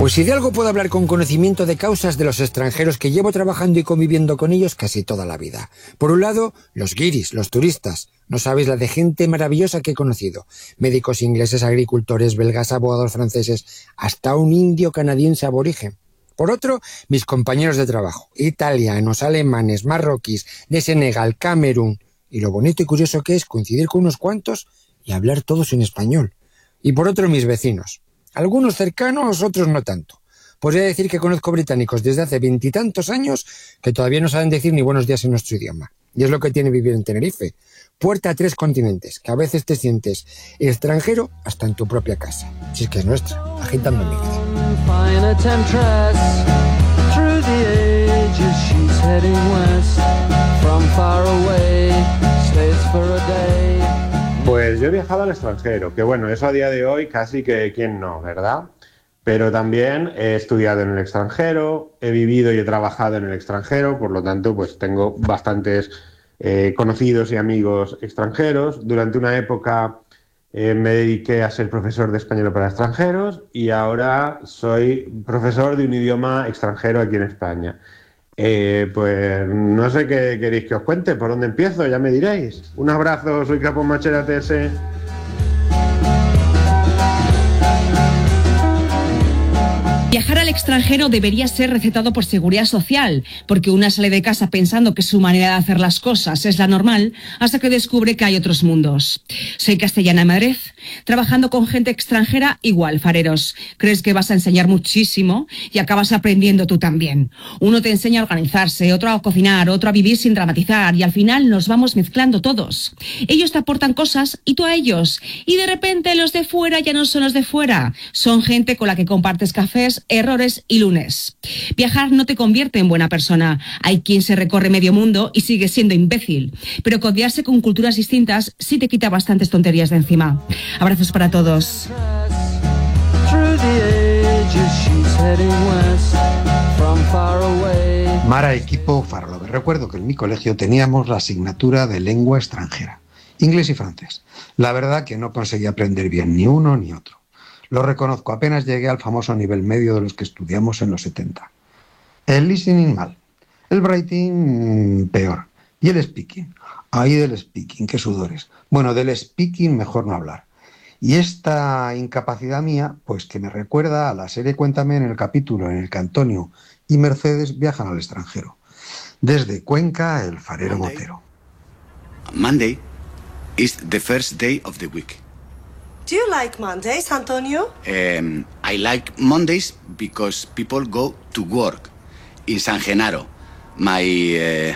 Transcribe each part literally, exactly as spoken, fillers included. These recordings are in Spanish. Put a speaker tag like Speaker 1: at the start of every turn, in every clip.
Speaker 1: Pues si de algo puedo hablar con conocimiento de causas de los extranjeros que llevo trabajando y conviviendo con ellos casi toda la vida. Por un lado, los guiris, los turistas. No sabéis la de gente maravillosa que he conocido. Médicos ingleses, agricultores, belgas, abogados franceses, hasta un indio canadiense aborigen. Por otro, mis compañeros de trabajo, italianos, alemanes, marroquíes, de Senegal, Camerún. Y lo bonito y curioso que es coincidir con unos cuantos y hablar todos en español. Y por otro, mis vecinos. Algunos cercanos, otros no tanto. Podría decir que conozco británicos desde hace veintitantos años que todavía no saben decir ni buenos días en nuestro idioma. Y es lo que tiene vivir en Tenerife. Puerta a tres continentes, que a veces te sientes extranjero hasta en tu propia casa. Si es que es nuestra, agitando mi vida.
Speaker 2: Pues yo he viajado al extranjero, que bueno, eso a día de hoy casi que quién no, ¿verdad? Pero también he estudiado en el extranjero, he vivido y he trabajado en el extranjero, por lo tanto, pues tengo bastantes eh, conocidos y amigos extranjeros. Durante una época eh, me dediqué a ser profesor de español para extranjeros y ahora soy profesor de un idioma extranjero aquí en España. Eh, pues no sé qué queréis que os cuente, por dónde empiezo, ya me diréis. Un abrazo, soy Capo Machera T S.
Speaker 3: Viajar al extranjero debería ser recetado por Seguridad Social, porque una sale de casa pensando que su manera de hacer las cosas es la normal, hasta que descubre que hay otros mundos. Soy Castellana de Madrid, trabajando con gente extranjera igual, fareros. Crees que vas a enseñar muchísimo y acabas aprendiendo tú también. Uno te enseña a organizarse, otro a cocinar, otro a vivir sin dramatizar, y al final nos vamos mezclando todos. Ellos te aportan cosas y tú a ellos, y de repente los de fuera ya no son los de fuera, son gente con la que compartes cafés, errores y lunes. Viajar no te convierte en buena persona. Hay quien se recorre medio mundo y sigue siendo imbécil. Pero codearse con culturas distintas sí te quita bastantes tonterías de encima. Abrazos para todos.
Speaker 4: Mara, equipo Farlover. Recuerdo que en mi colegio teníamos la asignatura de lengua extranjera, inglés y francés. La verdad que no conseguí aprender bien ni uno ni otro. Lo reconozco, apenas llegué al famoso nivel medio de los que estudiamos en los setenta. El listening mal, el writing peor, y el speaking. Ay, del speaking, qué sudores. Bueno, del speaking mejor no hablar. Y esta incapacidad mía, pues que me recuerda a la serie Cuéntame, en el capítulo en el que Antonio y Mercedes viajan al extranjero. Desde Cuenca, el farero
Speaker 5: Monday.
Speaker 4: Botero.
Speaker 5: Monday is the first day of the week.
Speaker 6: Do you like Mondays, Antonio?
Speaker 5: Um, I like Mondays because people go to work in San Genaro, my uh,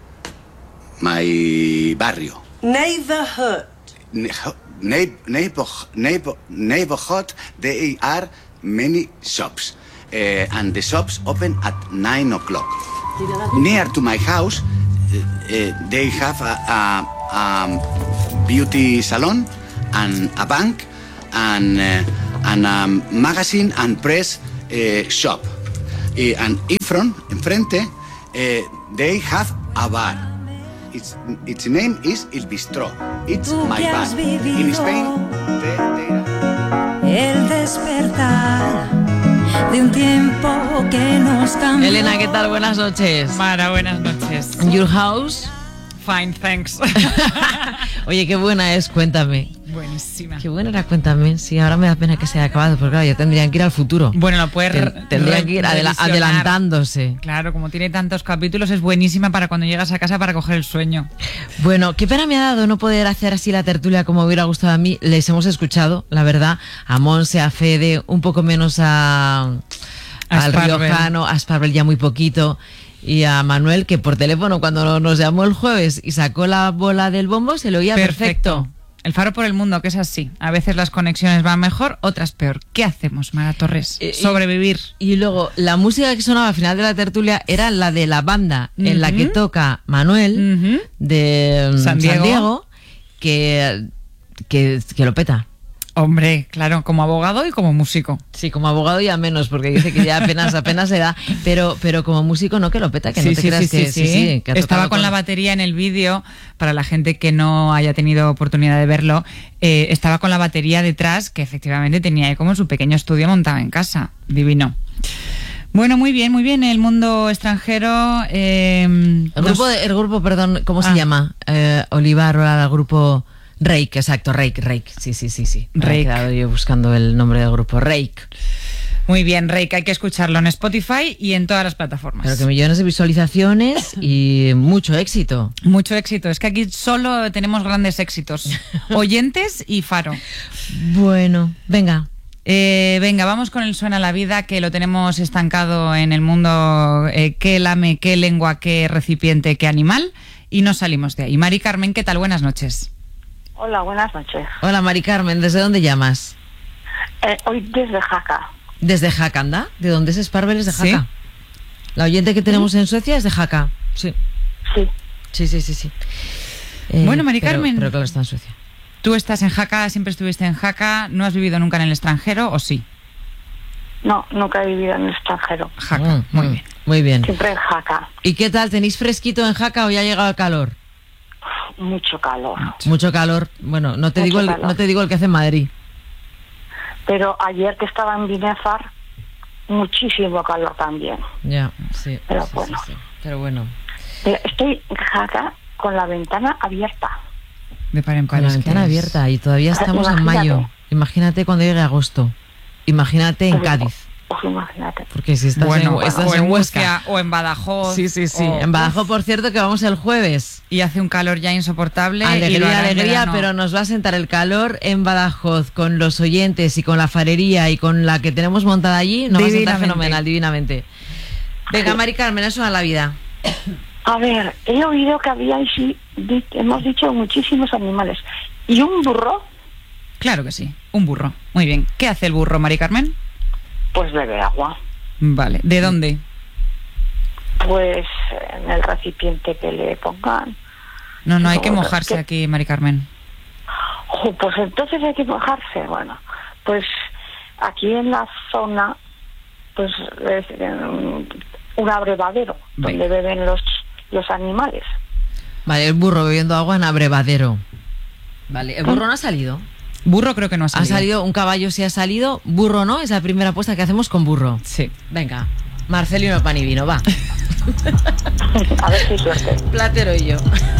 Speaker 5: my barrio.
Speaker 6: Neighborhood.
Speaker 5: Ne- neighbor, neighbor, neighborhood. There are many shops, uh, and the shops open at nine o'clock. Near to my house, uh, uh, they have a, a, a beauty salon and a bank and uh, and a magazine and press uh, shop. Uh, and in front, enfrente, uh, they have a bar. Its its name is El Bistro. It's my bar. In Spain, they, they...
Speaker 7: El despertar de un tiempo que nos cambió.
Speaker 8: Elena, ¿qué tal? Buenas noches.
Speaker 9: Mara, buenas noches.
Speaker 8: Your house?
Speaker 9: Fine, thanks.
Speaker 8: Oye, qué buena es, Cuéntame.
Speaker 9: Buenísima.
Speaker 8: Qué buena era Cuéntame. Sí, ahora me da pena que se haya acabado, porque claro, ya tendrían que ir al futuro.
Speaker 9: Bueno, lo puedes
Speaker 8: Ten, Tendrían que ir adela- adelantándose.
Speaker 9: Claro, como tiene tantos capítulos, es buenísima para cuando llegas a casa para coger el sueño.
Speaker 8: Bueno, qué pena me ha dado no poder hacer así la tertulia como me hubiera gustado a mí. Les hemos escuchado, la verdad, a Monse, a Fede, un poco menos a, al riojano, a Sparvel ya muy poquito. Y a Manuel, que por teléfono cuando nos llamó el jueves y sacó la bola del bombo, se lo oía perfecto.
Speaker 9: perfecto. El Faro por el Mundo, que es así. A veces las conexiones van mejor, otras peor. ¿Qué hacemos, Mara Torres?
Speaker 8: Eh,
Speaker 9: Sobrevivir.
Speaker 8: Y, y luego, la música que sonaba al final de la tertulia era la de la banda uh-huh. en la que toca Manuel, uh-huh. de
Speaker 9: San Diego,
Speaker 8: San Diego que, que, que lo peta.
Speaker 9: Hombre, claro, como abogado y como músico.
Speaker 8: Sí, como abogado ya menos, porque dice que ya apenas apenas se da, pero pero como músico no, que lo peta, que
Speaker 9: sí,
Speaker 8: no te
Speaker 9: sí,
Speaker 8: creas
Speaker 9: sí,
Speaker 8: que
Speaker 9: sí, sí.
Speaker 8: sí, sí, que ha
Speaker 9: estaba
Speaker 8: tocado
Speaker 9: con la batería en el vídeo, para la gente que no haya tenido oportunidad de verlo, eh, estaba con la batería detrás, que efectivamente tenía ahí como su pequeño estudio montado en casa. Divino. Bueno, muy bien, muy bien. El mundo extranjero. Eh,
Speaker 8: el
Speaker 9: nos...
Speaker 8: grupo, de, el grupo, perdón, ¿cómo
Speaker 9: ah.
Speaker 8: se llama? Eh, Olivar, el grupo Rake, exacto, Rake, Rake. Sí, sí, sí, sí. Me
Speaker 9: Rake.
Speaker 8: he quedado yo buscando el nombre del grupo, Rake.
Speaker 9: Muy bien, Rake, hay que escucharlo en Spotify y en todas las plataformas.
Speaker 8: Pero que millones de visualizaciones y mucho éxito.
Speaker 9: Mucho éxito. Es que aquí solo tenemos grandes éxitos. Oyentes y Faro.
Speaker 8: Bueno, venga.
Speaker 9: Eh, venga, vamos con el Suena la Vida, que lo tenemos estancado en el mundo. Eh, qué lame, qué lengua, qué recipiente, qué animal. Y no salimos de ahí. Mari Carmen, ¿qué tal? Buenas noches.
Speaker 10: Hola, buenas noches.
Speaker 8: Hola, Mari Carmen, ¿desde dónde llamas?
Speaker 10: Eh, hoy desde Jaca.
Speaker 8: ¿Desde Jaca, anda? ¿De dónde es Sparvel? Es de Jaca.
Speaker 9: ¿Sí?
Speaker 8: La oyente que tenemos ¿Sí? en Suecia es de Jaca. Sí.
Speaker 10: Sí.
Speaker 8: Sí, sí, sí, sí. Eh,
Speaker 9: bueno, Mari
Speaker 8: pero,
Speaker 9: Carmen.
Speaker 8: Pero claro, está en Suecia.
Speaker 9: Tú estás en Jaca, siempre estuviste en Jaca, ¿no has vivido nunca en el extranjero o sí?
Speaker 10: No, nunca he vivido en el extranjero.
Speaker 9: Jaca,
Speaker 8: Mm,
Speaker 9: muy
Speaker 8: mm,
Speaker 9: bien.
Speaker 8: Muy bien.
Speaker 10: Siempre en Jaca.
Speaker 8: ¿Y qué tal? ¿Tenéis fresquito en Jaca o ya ha llegado el calor?
Speaker 10: Mucho calor.
Speaker 8: Mucho calor. Bueno, no te,
Speaker 10: Mucho
Speaker 8: digo el,
Speaker 10: calor.
Speaker 8: no te digo el que hace en Madrid.
Speaker 10: Pero ayer que estaba en Binefar, muchísimo calor también.
Speaker 8: Ya, sí.
Speaker 10: Pero
Speaker 8: sí,
Speaker 10: bueno.
Speaker 8: sí, sí. Pero bueno.
Speaker 10: Mira, estoy en Jaca con la ventana abierta.
Speaker 9: De par en par,
Speaker 8: Con la
Speaker 9: es que
Speaker 8: ventana
Speaker 9: es-
Speaker 8: abierta y todavía estamos en
Speaker 10: Imagínate.
Speaker 8: mayo. Imagínate cuando llegue agosto. Imagínate en Cádiz.
Speaker 10: Pues imagínate.
Speaker 8: Porque si estás
Speaker 9: Bueno,
Speaker 8: en, estás
Speaker 9: o
Speaker 8: en
Speaker 9: en
Speaker 8: Huesca.
Speaker 9: Murcia, o en Badajoz.
Speaker 8: Sí, sí, sí.
Speaker 9: o-
Speaker 8: En Badajoz, por cierto, que vamos el jueves.
Speaker 9: Y hace un calor ya insoportable. y lo
Speaker 8: Alegría,
Speaker 9: hará en
Speaker 8: alegría,
Speaker 9: verano.
Speaker 8: pero nos va a sentar el calor en Badajoz con los oyentes y con la farería y con la que tenemos montada allí. Nos va a sentar
Speaker 9: Divinamente.
Speaker 8: fenomenal, divinamente. Venga,
Speaker 10: Sí.
Speaker 8: Mari Carmen, eso a la vida.
Speaker 10: A ver, he oído que habíais, di- hemos dicho muchísimos animales. ¿Y un burro?
Speaker 9: Claro que sí, un burro. Muy bien. ¿Qué hace el burro, Mari Carmen?
Speaker 10: Pues bebe agua.
Speaker 9: Vale. ¿De dónde?
Speaker 10: Pues en el recipiente que le pongan.
Speaker 9: No, no hay que
Speaker 10: No,
Speaker 9: mojarse
Speaker 10: ¿qué?
Speaker 9: aquí, Mari Carmen.
Speaker 10: Oh, pues entonces hay que mojarse. Bueno, pues aquí en la zona, pues es eh, un abrevadero
Speaker 9: Venga.
Speaker 10: donde beben los, los animales.
Speaker 8: Vale, el burro bebiendo agua en abrevadero. Vale, el burro no ha salido.
Speaker 9: Burro creo que no ha
Speaker 8: Ha
Speaker 9: salido.
Speaker 8: salido, un caballo sí ha salido, burro no, es la primera apuesta que hacemos con burro.
Speaker 9: Sí.
Speaker 8: Venga, Marcelino pan y vino, va.
Speaker 10: A ver si hay suerte.
Speaker 8: Platero y yo.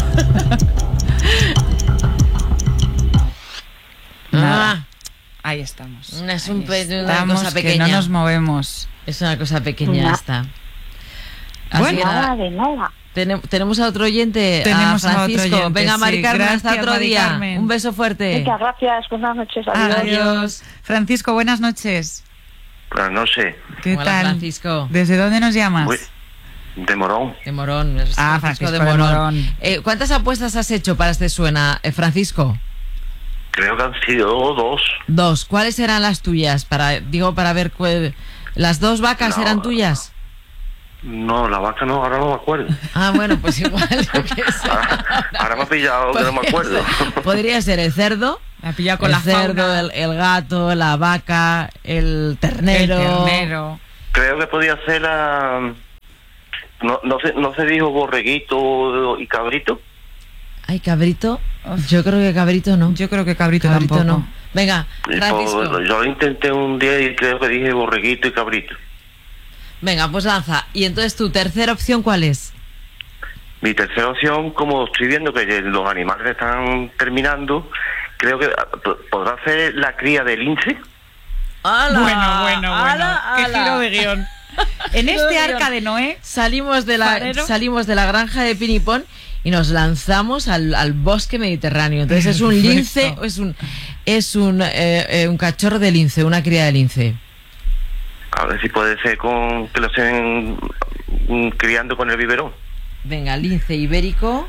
Speaker 9: Nada.
Speaker 8: Ah,
Speaker 9: Ahí estamos.
Speaker 8: Es un
Speaker 9: Ahí
Speaker 8: pe- una
Speaker 9: estamos,
Speaker 8: cosa
Speaker 9: que
Speaker 8: pequeña.
Speaker 9: no nos movemos.
Speaker 8: es una cosa pequeña
Speaker 10: Na-
Speaker 8: esta.
Speaker 9: Así
Speaker 8: Bueno,
Speaker 9: que
Speaker 10: Nada
Speaker 9: nada,
Speaker 10: de nada.
Speaker 8: Tene- tenemos a otro oyente,
Speaker 9: Tenemos a
Speaker 8: a
Speaker 9: otro
Speaker 8: Francisco.
Speaker 9: oyente,
Speaker 8: Venga, Mari
Speaker 9: sí.
Speaker 8: Carmen, hasta
Speaker 9: Gracias,
Speaker 8: otro
Speaker 9: Mari
Speaker 8: día.
Speaker 9: Carmen.
Speaker 8: Un beso fuerte.
Speaker 10: Muchas gracias. Buenas noches. Adiós.
Speaker 9: Adiós. Francisco, buenas noches.
Speaker 11: Buenas noches.
Speaker 9: ¿Qué
Speaker 8: Hola,
Speaker 9: tal?
Speaker 8: Francisco.
Speaker 9: ¿Desde dónde nos llamas?
Speaker 11: Uy, de Morón.
Speaker 8: De Morón. es
Speaker 9: Ah, Francisco de Morón.
Speaker 8: Eh, ¿Cuántas apuestas has hecho para este Suena, eh, Francisco?
Speaker 11: Creo que han sido dos.
Speaker 8: Dos. ¿Cuáles eran las tuyas? Para, digo, para ver cuál- ¿Las dos vacas
Speaker 11: No.
Speaker 8: eran tuyas?
Speaker 11: No, la vaca no, ahora no me acuerdo.
Speaker 8: Ah, bueno, pues igual. yo qué sé.
Speaker 11: Ahora, ahora me ha pillado que no me acuerdo.
Speaker 8: Podría ser el cerdo,
Speaker 9: La pilla con
Speaker 8: el
Speaker 9: la
Speaker 8: cerdo,
Speaker 9: fauna.
Speaker 8: el, el gato, la vaca, el ternero.
Speaker 9: El ternero.
Speaker 11: Creo que podía ser la... No, no, se, no se dijo borreguito y cabrito.
Speaker 8: Ay, cabrito. Yo creo que cabrito no.
Speaker 9: Yo creo que cabrito,
Speaker 8: Cabrito
Speaker 9: tampoco.
Speaker 8: no. Venga,
Speaker 11: Y
Speaker 8: Francisco.
Speaker 11: pues, yo lo intenté un día y creo que dije borreguito y cabrito.
Speaker 8: Venga, pues lanza. Y entonces tu tercera opción, ¿cuál es?
Speaker 11: Mi tercera opción, como estoy viendo que los animales están terminando, creo que p- podrá ser la cría del lince.
Speaker 8: ¡Hala!
Speaker 9: Bueno, bueno, bueno.
Speaker 8: ¡Hala,
Speaker 9: Qué
Speaker 8: hala!
Speaker 9: giro de guión. En
Speaker 8: Giro
Speaker 9: este
Speaker 8: de guión.
Speaker 9: arca de Noé,
Speaker 8: Salimos de la,
Speaker 9: Farero.
Speaker 8: salimos de la granja de Pinipón y nos lanzamos al, al bosque mediterráneo. Entonces es un
Speaker 9: Perfecto.
Speaker 8: lince, es un es un, eh, eh, un cachorro de lince, una cría de lince.
Speaker 11: A ver si puede ser con que lo estén mm, criando con el biberón.
Speaker 8: Venga, lince ibérico.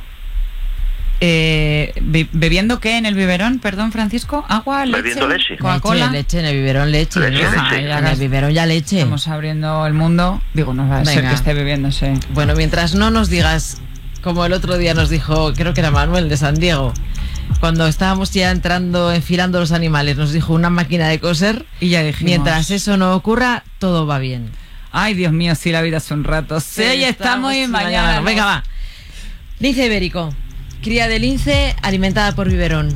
Speaker 9: eh, be- ¿bebiendo qué en el biberón? Perdón, Francisco. ¿Agua, leche?
Speaker 11: Bebiendo leche.
Speaker 9: ¿Coca-Cola?
Speaker 8: Leche, leche, en el biberón leche.
Speaker 11: Leche,
Speaker 8: ¿no?
Speaker 11: leche.
Speaker 9: ya
Speaker 8: En el
Speaker 9: gas-
Speaker 8: biberón ya leche.
Speaker 9: Estamos abriendo el mundo. Digo, no va a ser
Speaker 8: Venga.
Speaker 9: que esté bebiéndose.
Speaker 8: Bueno, mientras no nos digas, como el otro día nos dijo, creo que era Manuel de San Diego, cuando estábamos ya entrando, enfilando los animales, nos dijo una máquina de coser.
Speaker 9: Y ya dijimos,
Speaker 8: mientras eso no ocurra, todo va bien.
Speaker 9: Ay, Dios mío, si la vida es un rato. Sí, ya estamos y mañana. mañana no.
Speaker 8: Venga, va. Lince ibérico. Cría de lince alimentada por biberón.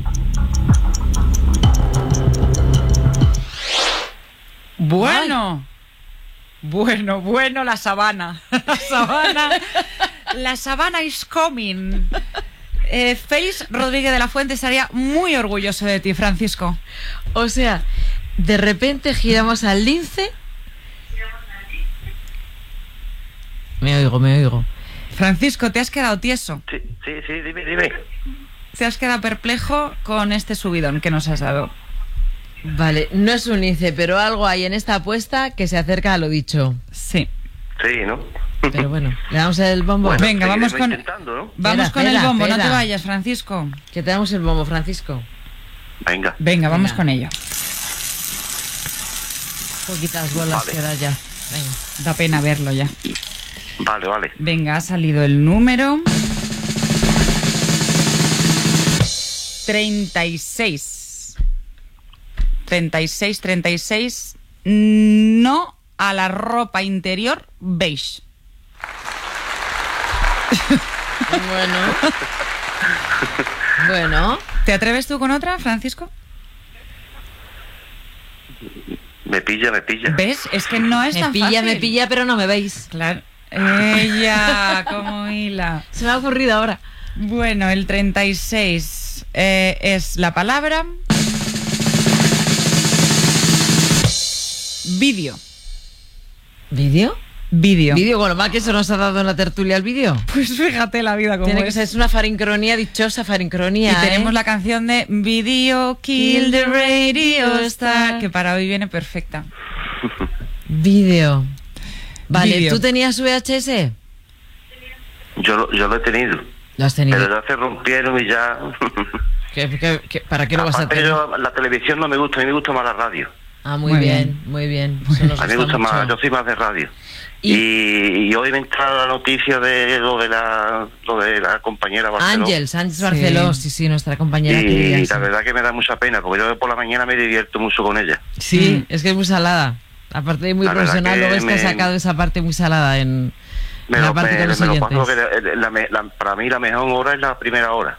Speaker 9: Bueno. Ay. Bueno, bueno, la sabana. La sabana. La sabana is coming. Eh, Félix Rodríguez de la Fuente estaría muy orgulloso de ti, Francisco.
Speaker 8: O sea, de repente giramos al lince. Me oigo, me oigo.
Speaker 9: Francisco, ¿te has quedado tieso?
Speaker 11: Sí, sí, sí, dime, dime.
Speaker 9: ¿Te has quedado perplejo con este subidón que nos has dado?
Speaker 8: Vale, no es un lince, pero algo hay en esta apuesta que se acerca a lo dicho.
Speaker 9: Sí.
Speaker 11: Sí, ¿no?
Speaker 8: Pero bueno, le damos el bombo.
Speaker 11: Bueno,
Speaker 9: venga, vamos con,
Speaker 11: ¿no?
Speaker 9: vamos
Speaker 8: espera,
Speaker 9: con
Speaker 8: espera,
Speaker 9: el bombo,
Speaker 8: espera.
Speaker 9: no te vayas, Francisco.
Speaker 8: Que te damos el bombo, Francisco.
Speaker 11: Venga.
Speaker 9: Venga, vamos
Speaker 8: Venga.
Speaker 9: con ello.
Speaker 8: Poquitas bolas
Speaker 11: vale.
Speaker 8: queda ya. Venga.
Speaker 9: Da pena verlo ya.
Speaker 11: Vale, vale.
Speaker 9: Venga, ha salido el número treinta y seis. treinta y seis, treinta y seis. No a la ropa interior beige.
Speaker 8: Bueno. Bueno.
Speaker 9: ¿Te atreves tú con otra, Francisco?
Speaker 11: Me pilla, me pilla.
Speaker 9: ¿Ves? Es que no es
Speaker 8: Me
Speaker 9: tan
Speaker 8: pilla,
Speaker 9: fácil.
Speaker 8: me pilla, pero no me veis.
Speaker 9: Claro. Ella, como hila.
Speaker 8: Se me ha ocurrido ahora.
Speaker 9: Bueno, el treinta y seis eh, es la palabra vídeo.
Speaker 8: ¿Vídeo?
Speaker 9: Vídeo.
Speaker 8: ¿Vídeo? Con lo mal que se nos ha dado en la tertulia el vídeo.
Speaker 9: Pues fíjate la vida como
Speaker 8: Tiene que
Speaker 9: es.
Speaker 8: ser, es una farincronía, dichosa farincronía.
Speaker 9: Y tenemos
Speaker 8: ¿eh?
Speaker 9: la canción de Video Kill the Radio Star, que para hoy viene perfecta.
Speaker 8: Vídeo. Vale,
Speaker 9: Vídeo.
Speaker 8: ¿tú tenías V H S?
Speaker 11: Yo, lo- yo lo he tenido.
Speaker 8: Lo has tenido.
Speaker 11: Pero ya se rompieron y ya...
Speaker 8: ¿Qué, qué, qué, ¿Para qué lo vas a
Speaker 11: Aparte
Speaker 8: tener?
Speaker 11: yo, la televisión no me gusta, a mí me gusta más la radio.
Speaker 8: Ah, muy,
Speaker 9: Muy
Speaker 8: bien, muy bien. Eso nos
Speaker 11: A mí me gusta
Speaker 8: mucho.
Speaker 11: más, yo soy más de radio.
Speaker 8: Y-
Speaker 11: Y, y hoy me entra la noticia de lo de la, lo de la compañera Barceló.
Speaker 8: Ángels, Ángels Barceló, sí, sí, nuestra compañera
Speaker 11: Y,
Speaker 8: querida.
Speaker 11: y
Speaker 8: sí.
Speaker 11: la verdad que me da mucha pena, porque yo por la mañana me divierto mucho con ella.
Speaker 8: Sí, es que es muy salada. Aparte de muy
Speaker 11: La verdad
Speaker 8: profesional,
Speaker 11: que
Speaker 8: luego es que ha
Speaker 11: me-
Speaker 8: sacado esa parte muy salada en,
Speaker 11: Me
Speaker 8: en
Speaker 11: lo,
Speaker 8: la parte
Speaker 11: me-
Speaker 8: con los
Speaker 11: me lo
Speaker 8: oyentes.
Speaker 11: paso que la- la me- la- para mí la mejor hora es la primera hora.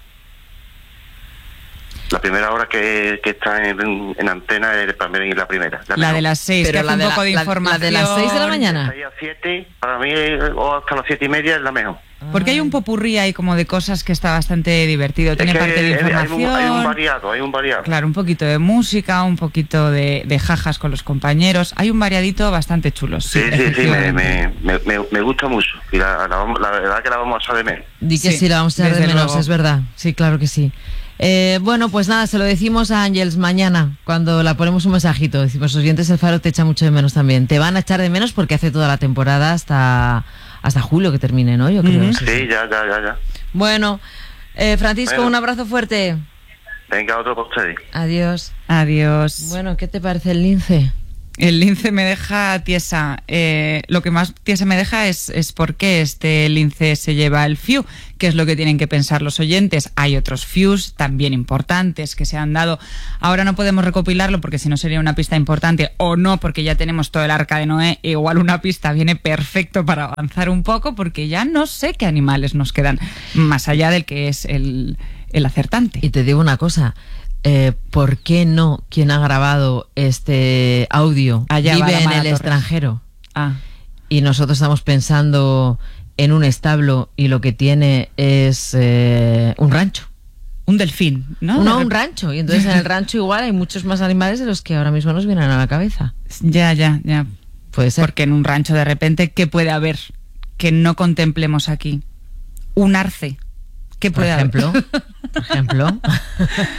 Speaker 11: La primera hora que, que está en, en antena es para mí la primera.
Speaker 9: La
Speaker 11: mejor.
Speaker 9: de las seis,
Speaker 8: Pero
Speaker 9: que
Speaker 8: la
Speaker 9: hace
Speaker 8: de
Speaker 9: un
Speaker 8: la-
Speaker 9: poco de
Speaker 8: la- la
Speaker 9: información.
Speaker 8: de las seis de la mañana.
Speaker 11: seis a siete, para mí, o hasta las siete y media es la mejor.
Speaker 9: Porque hay un popurrí ahí como de cosas que está bastante divertido. Tiene
Speaker 11: Es que
Speaker 9: parte de
Speaker 11: hay- hay,
Speaker 9: información.
Speaker 11: un, hay un variado, hay un variado.
Speaker 9: Claro, un poquito de música, un poquito de, de jajas con los compañeros. Hay un variadito bastante chulo. Sí,
Speaker 11: Sí, sí, sí, me,
Speaker 9: efectivamente.
Speaker 11: me, me, me- me gusta mucho. Y la, la, vamos- la verdad que la vamos a echar de menos.
Speaker 8: Di que
Speaker 9: Sí,
Speaker 8: sí, la vamos a echar de
Speaker 9: desde
Speaker 8: menos,
Speaker 9: luego.
Speaker 8: es verdad. Sí, claro que sí. Eh, bueno, pues nada, se lo decimos a Ángels mañana, cuando la ponemos un mensajito. Decimos, los oyentes del Faro te echa mucho de menos también. Te van a echar de menos porque hace toda la temporada hasta, hasta julio que termine, ¿no? Yo creo.
Speaker 9: Ujú.
Speaker 8: sí,
Speaker 11: Sí,
Speaker 8: sí.
Speaker 11: ya, ya, ya, ya.
Speaker 8: Bueno, eh, Francisco,
Speaker 11: Bueno.
Speaker 8: un abrazo fuerte.
Speaker 11: Venga, otro para ustedes.
Speaker 8: Adiós.
Speaker 9: Adiós.
Speaker 8: Bueno, ¿qué te parece el lince?
Speaker 9: El lince me deja tiesa. Eh, lo que más tiesa me deja es, es por qué este lince se lleva el F I U, que es lo que tienen que pensar los oyentes. Hay otros F I Us también importantes que se han dado. Ahora no podemos recopilarlo porque si no sería una pista importante, o no porque ya tenemos todo el arca de Noé. Igual una pista viene perfecto para avanzar un poco, porque ya no sé qué animales nos quedan más allá del que es el, el acertante.
Speaker 8: Y te digo una cosa. Eh, ¿Por qué no quien ha grabado este audio
Speaker 9: Allá va la
Speaker 8: vive en
Speaker 9: Mara
Speaker 8: el
Speaker 9: Torres.
Speaker 8: extranjero?
Speaker 9: Ah.
Speaker 8: Y nosotros estamos pensando en un establo y lo que tiene es eh, un rancho.
Speaker 9: Un delfín, ¿no?
Speaker 8: No,
Speaker 9: De
Speaker 8: un
Speaker 9: rep-
Speaker 8: rancho. Y entonces en el rancho igual hay muchos más animales de los que ahora mismo nos vienen a la cabeza.
Speaker 9: Ya, ya, ya.
Speaker 8: Puede ser.
Speaker 9: Porque en un rancho de repente, ¿qué puede haber que no contemplemos aquí? Un arce. ¿Qué
Speaker 8: Por
Speaker 9: puede
Speaker 8: ejemplo.
Speaker 9: haber?
Speaker 8: Por ejemplo.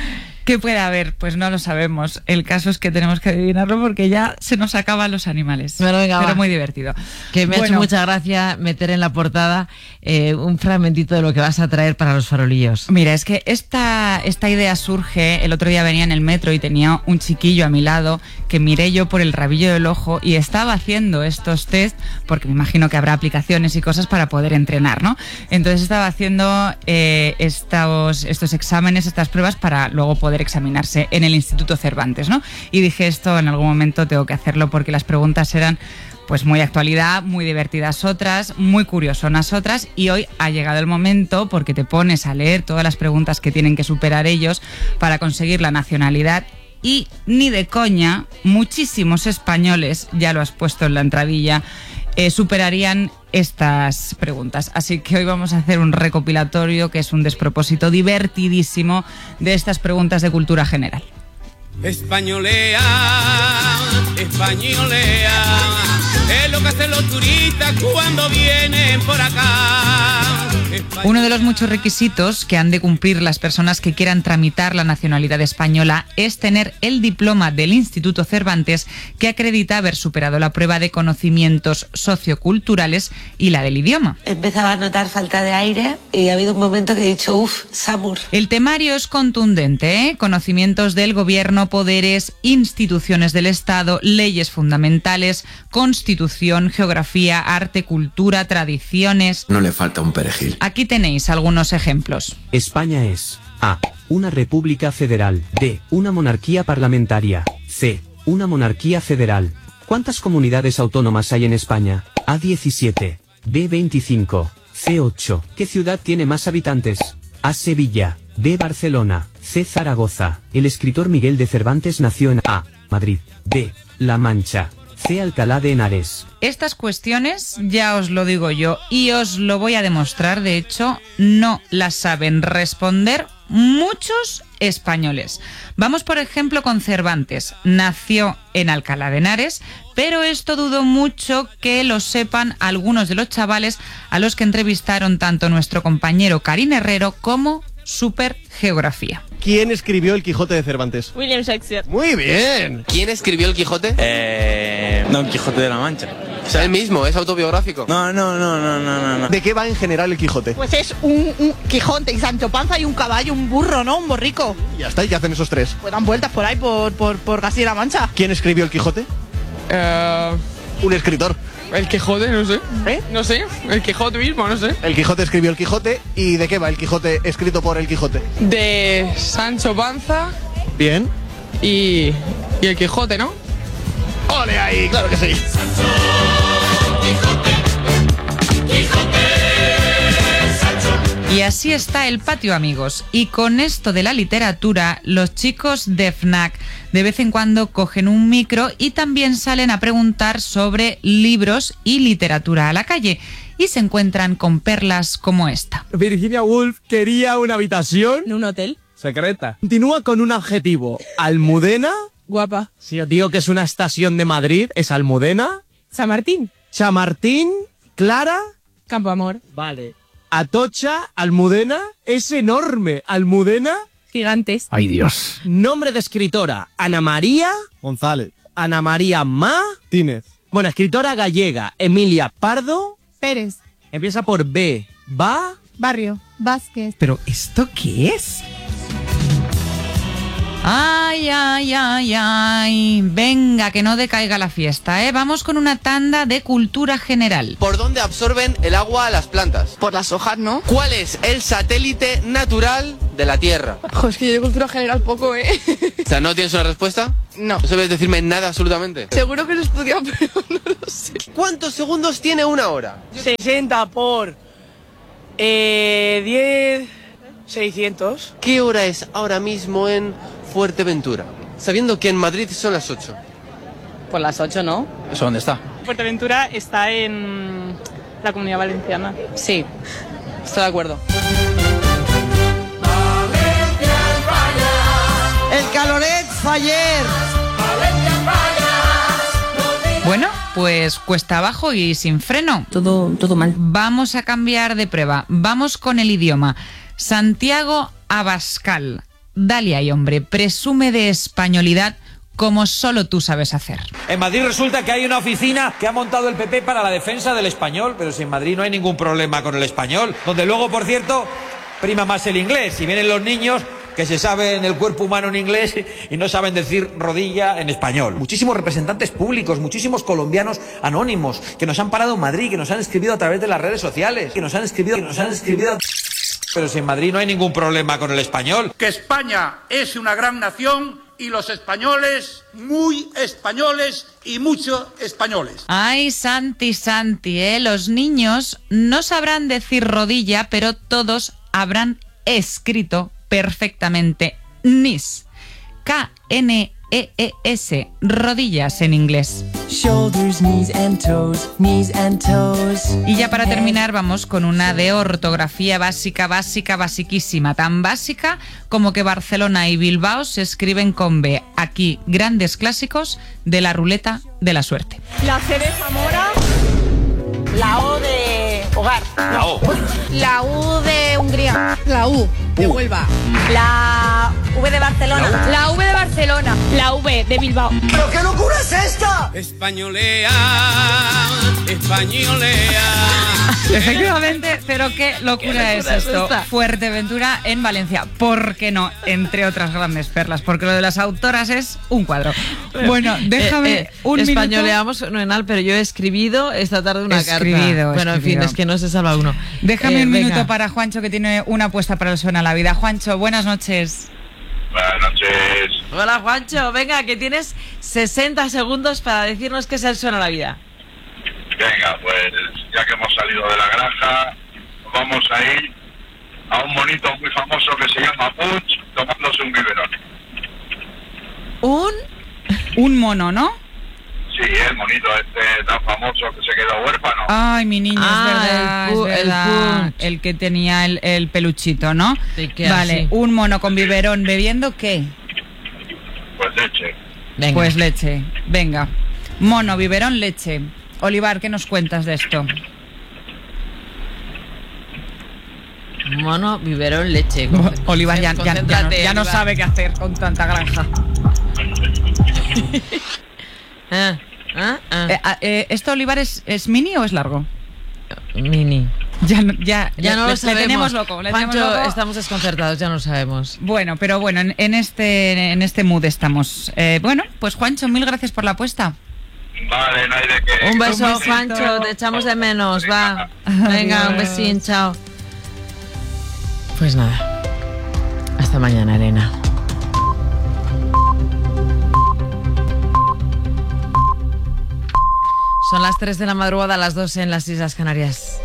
Speaker 9: ¿Qué puede haber? Pues no lo sabemos. El caso es que tenemos que adivinarlo porque ya se nos acaban los animales.
Speaker 8: Bueno, venga,
Speaker 9: pero
Speaker 8: va.
Speaker 9: muy divertido.
Speaker 8: Que me
Speaker 9: bueno,
Speaker 8: ha hecho mucha gracia meter en la portada eh, un fragmentito de lo que vas a traer para los farolillos.
Speaker 9: Mira, es que esta, esta idea surge, el otro día venía en el metro y tenía un chiquillo a mi lado que miré yo por el rabillo del ojo y estaba haciendo estos test, porque me imagino que habrá aplicaciones y cosas para poder entrenar, ¿no? Entonces estaba haciendo eh, estos, estos exámenes, estas pruebas para luego poder examinarse en el Instituto Cervantes, ¿no? Y dije, esto en algún momento tengo que hacerlo porque las preguntas eran pues muy actualidad, muy divertidas otras, muy curiosonas otras, y hoy ha llegado el momento porque te pones a leer todas las preguntas que tienen que superar ellos para conseguir la nacionalidad. Y ni de coña, muchísimos españoles, ya lo has puesto en la entradilla, eh, superarían estas preguntas. Así que hoy vamos a hacer un recopilatorio que es un despropósito divertidísimo de estas preguntas de cultura general.
Speaker 12: Españolea, españolea, es lo que hacen los turistas cuando vienen por acá.
Speaker 9: Uno de los muchos requisitos que han de cumplir las personas que quieran tramitar la nacionalidad española es tener el diploma del Instituto Cervantes que acredita haber superado la prueba de conocimientos socioculturales y la del idioma.
Speaker 13: Empezaba a notar falta de aire y ha habido un momento que he dicho, uff, Samur.
Speaker 9: El temario es contundente, ¿eh? Conocimientos del gobierno, poderes, instituciones del Estado, leyes fundamentales, constitución, geografía, arte, cultura, tradiciones.
Speaker 14: No le falta un perejil.
Speaker 9: Aquí tenéis algunos ejemplos.
Speaker 15: España es A. Una república federal. B. Una monarquía parlamentaria. C. Una monarquía federal. ¿Cuántas comunidades autónomas hay en España? A. diecisiete. B. veinticinco. C. ocho. ¿Qué ciudad tiene más habitantes? A. Sevilla. B. Barcelona. C. Zaragoza. El escritor Miguel de Cervantes nació en A. Madrid. B. La Mancha. C. Alcalá de Henares.
Speaker 9: Estas cuestiones, ya os lo digo yo, y os lo voy a demostrar, de hecho, no las saben responder muchos españoles. Vamos, por ejemplo, con Cervantes. Nació en Alcalá de Henares, pero esto dudo mucho que lo sepan algunos de los chavales a los que entrevistaron tanto nuestro compañero Karim Herrero como Super Geografía.
Speaker 16: ¿Quién escribió El Quijote de Cervantes?
Speaker 17: William Shakespeare.
Speaker 16: Muy bien.
Speaker 18: ¿Quién escribió El Quijote?
Speaker 19: Eh... Don Quijote de la Mancha.
Speaker 18: O sea, él mismo, ¿es autobiográfico?
Speaker 19: No, no, no, no, no, no.
Speaker 16: ¿De qué va en general El Quijote?
Speaker 17: Pues es un, un Quijote y Sancho Panza y un caballo, un burro, ¿no? Un borrico.
Speaker 16: Y ya está, ¿y qué hacen esos tres?
Speaker 17: Pues dan vueltas por ahí, por, por, por Castilla-La Mancha.
Speaker 16: ¿Quién escribió El Quijote?
Speaker 20: Uh...
Speaker 16: Un escritor.
Speaker 20: El Quijote, no sé.
Speaker 16: ¿Eh?
Speaker 20: No sé. El Quijote mismo, no sé.
Speaker 16: El Quijote escribió El Quijote. ¿Y de qué va El Quijote escrito por El Quijote?
Speaker 20: De Sancho Panza.
Speaker 16: Bien.
Speaker 20: Y, y El Quijote, ¿no?
Speaker 16: ¡Ole ahí! ¡Claro que sí!
Speaker 12: Sancho, Quijote, Quijote, Sancho.
Speaker 9: Y así está el patio, amigos. Y con esto de la literatura, los chicos de FNAC de vez en cuando cogen un micro y también salen a preguntar sobre libros y literatura a la calle. Y se encuentran con perlas como esta.
Speaker 21: Virginia Woolf quería una habitación...
Speaker 17: ¿En un hotel?
Speaker 21: Secreta. Continúa con un adjetivo. Almudena.
Speaker 17: Guapa.
Speaker 21: Si os digo que es una estación de Madrid, ¿es Almudena?
Speaker 17: San Martín.
Speaker 21: Chamartín. Clara.
Speaker 17: Campo Amor.
Speaker 21: Vale. Atocha. Almudena. Es enorme. Almudena.
Speaker 17: Gigantes.
Speaker 21: Ay, Dios. Nombre de escritora. Ana María.
Speaker 16: González.
Speaker 21: Ana María Ma.
Speaker 16: Tínez.
Speaker 21: Bueno, escritora gallega. Emilia Pardo.
Speaker 17: Pérez.
Speaker 21: Empieza por B. Va.
Speaker 17: Barrio. Vázquez.
Speaker 21: ¿Pero esto qué es?
Speaker 9: Ay, ay, ay, ay. Venga, que no decaiga la fiesta, ¿eh? Vamos con una tanda de cultura general.
Speaker 18: ¿Por dónde absorben el agua las plantas?
Speaker 17: Por las hojas, ¿no?
Speaker 18: ¿Cuál es el satélite natural de la Tierra?
Speaker 17: Joder, es que yo de cultura general poco, ¿eh?
Speaker 18: O sea, ¿no tienes una respuesta?
Speaker 17: No.
Speaker 18: ¿No sabes decirme nada absolutamente?
Speaker 17: Seguro que lo he estudiado, pero no lo sé.
Speaker 18: ¿Cuántos segundos tiene una hora?
Speaker 17: sesenta por... Eh... diez... seiscientos.
Speaker 18: ¿Qué hora es ahora mismo en Fuerteventura? Sabiendo que en Madrid son las ocho.
Speaker 17: Pues las ocho, ¿no?
Speaker 19: ¿Eso dónde está?
Speaker 17: Fuerteventura está en la Comunidad Valenciana. Sí, estoy de acuerdo.
Speaker 22: El Caloret Faller.
Speaker 9: Bueno, pues cuesta abajo y sin freno.
Speaker 17: Todo, todo mal.
Speaker 9: Vamos a cambiar de prueba. Vamos con el idioma. Santiago Abascal. Dalia y hombre, presume de españolidad como solo tú sabes hacer.
Speaker 1: En Madrid resulta que hay una oficina que ha montado el P P para la defensa del español, pero si en Madrid no hay ningún problema con el español, donde luego, por cierto, prima más el inglés. Y vienen los niños que se saben el cuerpo humano en inglés y no saben decir rodilla en español. Muchísimos representantes públicos, muchísimos colombianos anónimos que nos han parado en Madrid, que nos han escrito a través de las redes sociales, que nos han escrito, que nos han escrito. Pero si en Madrid no hay ningún problema con el español.
Speaker 14: Que España es una gran nación y los españoles, muy españoles y muchos españoles.
Speaker 9: Ay, Santi, Santi, ¿eh? Los niños no sabrán decir rodilla, pero todos habrán escrito perfectamente nis. K N E E S, rodillas en inglés.
Speaker 7: Shoulders, knees and toes, knees and toes.
Speaker 9: Y ya para terminar vamos con una de ortografía básica, básica, basiquísima. Tan básica como que Barcelona y Bilbao se escriben con B. Aquí, grandes clásicos de la ruleta de la suerte.
Speaker 17: La C de Zamora.
Speaker 23: La O de hogar.
Speaker 1: La O.
Speaker 23: La U de Hungría.
Speaker 17: La U de Huelva.
Speaker 23: La V de Barcelona.
Speaker 17: La V de Barcelona. La V de Bilbao.
Speaker 14: ¿Pero qué locura es esta?
Speaker 12: Españolea, españolea.
Speaker 9: Efectivamente, pero qué locura es esto. Fuerteventura en Valencia. ¿Por qué no? Entre otras grandes perlas, porque lo de las autoras es un cuadro. Bueno, déjame
Speaker 8: eh, eh,
Speaker 9: un minuto.
Speaker 8: Españoleamos fenomenal, pero yo he escribido esta tarde una
Speaker 9: Escribido,
Speaker 8: carta. Bueno, en fin,
Speaker 9: escribido.
Speaker 8: es que no se salva uno.
Speaker 9: Déjame
Speaker 8: Eh,
Speaker 9: un
Speaker 8: venga.
Speaker 9: minuto para Juancho, que tiene una apuesta para el Suena la Vida. Juancho, buenas noches.
Speaker 24: Buenas noches.
Speaker 8: Hola, Juancho. Venga, que tienes sesenta segundos para decirnos qué es el Suena la Vida.
Speaker 24: Venga, pues ya que hemos salido de la granja, vamos a ir a un monito muy famoso que se llama Punch, tomándose un biberón.
Speaker 8: ¿Un?
Speaker 9: Un mono, ¿no?
Speaker 24: Sí, el monito este tan famoso que se quedó huérfano.
Speaker 9: Ay, mi niño,
Speaker 8: Ah,
Speaker 9: es verdad,
Speaker 8: el pu-
Speaker 9: es
Speaker 8: el
Speaker 9: verdad.
Speaker 8: Punch.
Speaker 9: El que tenía el, el peluchito, ¿no?
Speaker 8: Sí, que
Speaker 9: Vale,
Speaker 8: así.
Speaker 9: un mono con biberón bebiendo, ¿qué?
Speaker 24: Pues leche.
Speaker 8: Venga.
Speaker 9: Pues leche. Venga. Mono, biberón, leche. Olivar, ¿qué nos cuentas de esto?
Speaker 8: Mono, biberón, leche.
Speaker 9: Olivar ya, ya- ya no,
Speaker 8: Concéntrate,
Speaker 9: ya no
Speaker 8: Olivar.
Speaker 9: sabe qué hacer con tanta granja.
Speaker 8: Ah, ah, ah.
Speaker 9: Eh, ah, eh, ¿Esto, Olivar, es, es mini o es largo?
Speaker 8: Mini.
Speaker 9: Ya, no- ya,
Speaker 8: Ya
Speaker 9: le-
Speaker 8: no
Speaker 9: le-
Speaker 8: lo sabemos.
Speaker 9: Le tenemos loco. Le tenemos
Speaker 8: Juancho,
Speaker 9: loco.
Speaker 8: estamos desconcertados, ya no lo sabemos.
Speaker 9: Bueno, pero bueno, en, en este en este mood estamos. Eh, bueno, pues Juancho, mil gracias por la apuesta.
Speaker 24: Vale, no hay de qué.
Speaker 8: Un beso,
Speaker 9: Un besito.
Speaker 8: Juancho, te echamos de menos, va. Venga, un besín, chao. Pues nada. Hasta mañana, Elena. Son las tres de la madrugada, las dos en las Islas Canarias.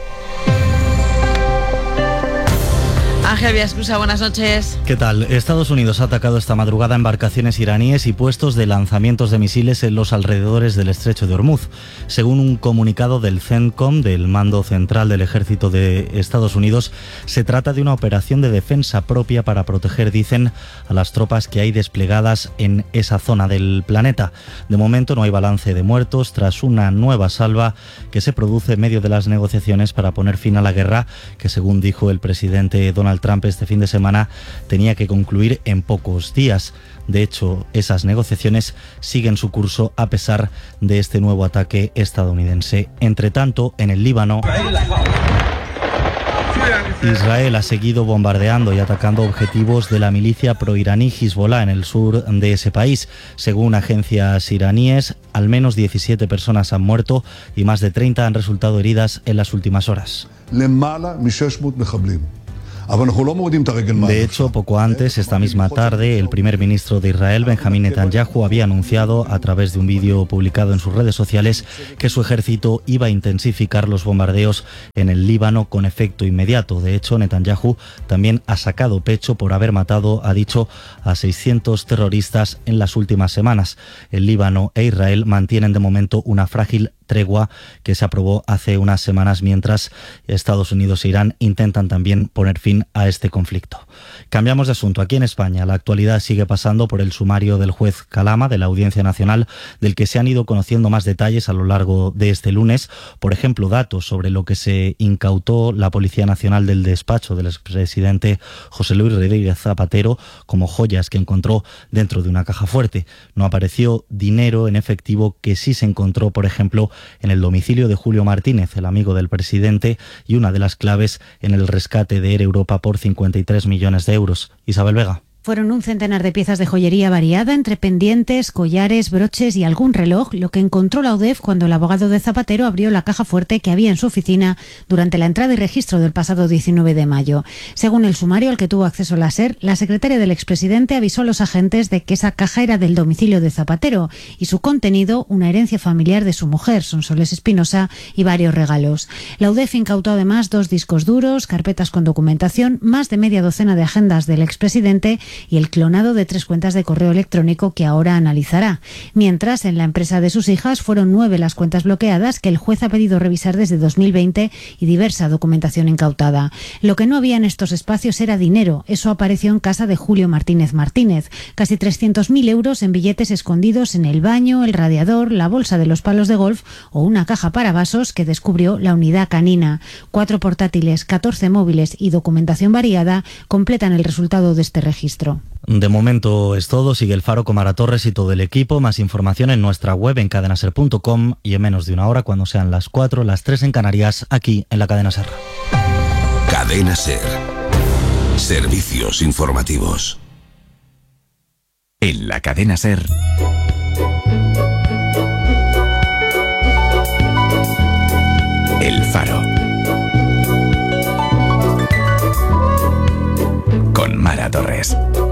Speaker 8: Ángel Villaescusa, buenas noches.
Speaker 25: ¿Qué tal? Estados Unidos ha atacado esta madrugada embarcaciones iraníes y puestos de lanzamientos de misiles en los alrededores del estrecho de Hormuz. Según un comunicado del CENTCOM, del Mando Central del Ejército de Estados Unidos, se trata de una operación de defensa propia para proteger, dicen, a las tropas que hay desplegadas en esa zona del planeta. De momento no hay balance de muertos tras una nueva salva que se produce en medio de las negociaciones para poner fin a la guerra que, según dijo el presidente Donald Trump este fin de semana, tenía que concluir en pocos días. De hecho, esas negociaciones siguen su curso a pesar de este nuevo ataque estadounidense. Entre tanto, en el Líbano, Israel ha seguido bombardeando y atacando objetivos de la milicia proiraní Hezbollah en el sur de ese país. Según agencias iraníes, al menos diecisiete personas han muerto y más de treinta han resultado heridas en las últimas horas. De hecho, poco antes, esta misma tarde, el primer ministro de Israel, Benjamín Netanyahu, había anunciado a través de un vídeo publicado en sus redes sociales que su ejército iba a intensificar los bombardeos en el Líbano con efecto inmediato. De hecho, Netanyahu también ha sacado pecho por haber matado, ha dicho, a seiscientos terroristas en las últimas semanas. El Líbano e Israel mantienen de momento una frágil tregua que se aprobó hace unas semanas mientras Estados Unidos e Irán intentan también poner fin a este conflicto. Cambiamos de asunto. Aquí en España la actualidad sigue pasando por el sumario del juez Calama de la Audiencia Nacional, del que se han ido conociendo más detalles a lo largo de este lunes. Por ejemplo, datos sobre lo que se incautó la Policía Nacional del despacho del expresidente José Luis Rodríguez Zapatero como joyas que encontró dentro de una caja fuerte. No apareció dinero en efectivo que sí se encontró, por ejemplo, en el domicilio de Julio Martínez, el amigo del presidente, y una de las claves en el rescate de Air Europa por cincuenta y tres millones de euros. Isabel Vega.
Speaker 2: Fueron un centenar de piezas de joyería variada entre pendientes, collares, broches y algún reloj, lo que encontró la U D E F cuando el abogado de Zapatero abrió la caja fuerte que había en su oficina durante la entrada y registro del pasado diecinueve de mayo. Según el sumario al que tuvo acceso la SER, la secretaria del expresidente avisó a los agentes de que esa caja era del domicilio de Zapatero y su contenido una herencia familiar de su mujer, Sonsoles Espinosa, y varios regalos. La U D E F incautó además dos discos duros, carpetas con documentación, más de media docena de agendas del expresidente y el clonado de tres cuentas de correo electrónico que ahora analizará. Mientras, en la empresa de sus hijas fueron nueve las cuentas bloqueadas que el juez ha pedido revisar desde dos mil veinte y diversa documentación incautada. Lo que no había en estos espacios era dinero. Eso apareció en casa de Julio Martínez Martínez. Casi trescientos mil euros en billetes escondidos en el baño, el radiador, la bolsa de los palos de golf o una caja para vasos que descubrió la unidad canina. Cuatro portátiles, catorce móviles y documentación variada completan el resultado de este registro.
Speaker 25: De momento es todo. Sigue el Faro con Mara Torres y todo el equipo. Más información en nuestra web en cadena ser punto com y en menos de una hora, cuando sean las cuatro, las tres en Canarias, aquí en la Cadena Ser.
Speaker 3: Cadena Ser. Servicios informativos. En la Cadena Ser. El Faro. Con Mara Torres.